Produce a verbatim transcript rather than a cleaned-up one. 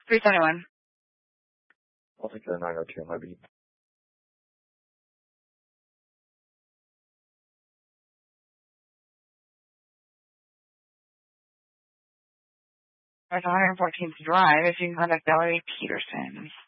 three seventy-one. I'll take the nine oh two on my beat. There's one hundred fourteenth Drive if you can contact Valerie Peterson.